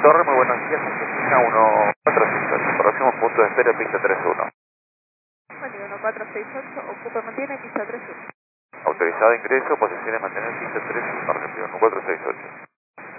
Torre, muy buenos días, Argentina 1468. Próximo punto de espera, pista 31. Buen día, 1468, ocupa, mantiene pista 31. Autorizado ingreso, posiciones mantener pista 31, Argentina 1468.